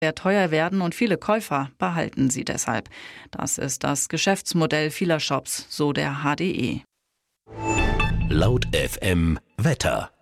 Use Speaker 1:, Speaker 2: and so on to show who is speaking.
Speaker 1: sehr teuer werden und viele Käufer behalten sie deshalb. Das ist das Geschäftsmodell vieler Shops, so der HDE.
Speaker 2: Laut FM Wetter.